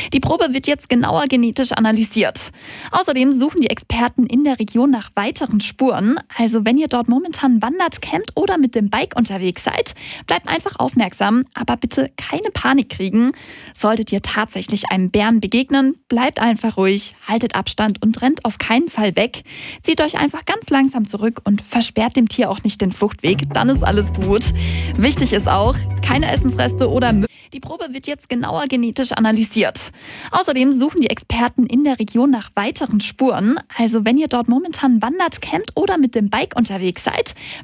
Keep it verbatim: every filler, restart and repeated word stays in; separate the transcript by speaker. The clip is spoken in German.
Speaker 1: Die Probe wird jetzt genauer genetisch analysiert. Außerdem suchen die Experten in der Region nach weiteren Spuren. Also wenn ihr dort momentan wandert, campt oder mit dem Bike unterwegs seid, bleibt einfach aufmerksam, aber bitte keine Panik kriegen. Solltet ihr tatsächlich einem Bären begegnen, bleibt einfach ruhig, haltet Abstand und rennt auf keinen Fall weg. Zieht euch einfach ganz langsam zurück und versperrt dem Tier auch nicht den Fluchtweg, dann ist alles gut. Wichtig ist auch, keine Essensreste oder Müll. Die Probe wird jetzt genauer genetisch analysiert. Außerdem suchen die Experten in der Region nach weiteren Spuren. Also wenn ihr dort momentan wandert, campt oder mit dem Bike unterwegs seid,